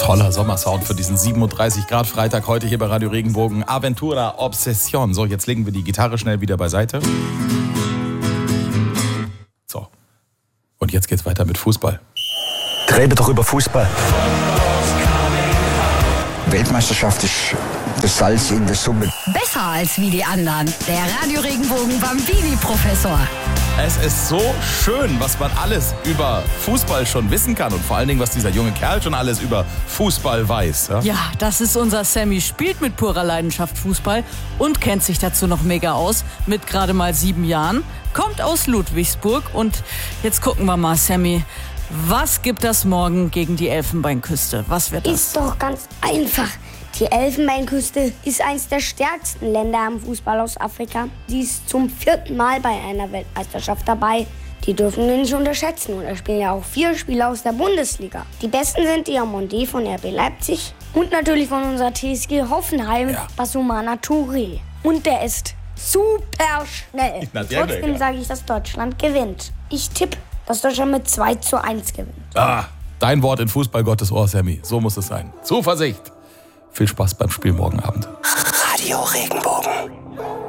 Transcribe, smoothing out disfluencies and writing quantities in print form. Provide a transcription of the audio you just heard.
Toller Sommersound für diesen 37 Grad Freitag heute hier bei Radio Regenbogen. Aventura Obsession. So, jetzt legen wir die Gitarre schnell wieder beiseite. So. Und jetzt geht's weiter mit Fußball. Rede doch über Fußball. Weltmeisterschaft ist das Salz in der Suppe. Besser als wie die anderen. Der Radio Regenbogen Bambini-Professor. Es ist so schön, was man alles über Fußball schon wissen kann und vor allen Dingen, was dieser junge Kerl schon alles über Fußball weiß. Ja, das ist unser Sammy, spielt mit purer Leidenschaft Fußball und kennt sich dazu noch mega aus, mit gerade mal 7 Jahren, kommt aus Ludwigsburg und jetzt gucken wir mal, Sammy, was gibt das morgen gegen die Elfenbeinküste? Was wird das? Ist doch ganz einfach. Die Elfenbeinküste ist eines der stärksten Länder am Fußball aus Afrika. Die ist zum 4. Mal bei einer Weltmeisterschaft dabei. Die dürfen wir nicht unterschätzen. Und da spielen ja auch 4 Spieler aus der Bundesliga. Die besten sind Diamandé von RB Leipzig und natürlich von unserer TSG Hoffenheim, Basumana Touré. Und der ist super schnell. Trotzdem sage ich, dass Deutschland gewinnt. Ich tippe, dass Deutschland mit 2:1 gewinnt. Dein Wort in Fußball Gottes Ohr, Sammy. So muss es sein. Zuversicht. Viel Spaß beim Spiel morgen Abend. Radio Regenbogen.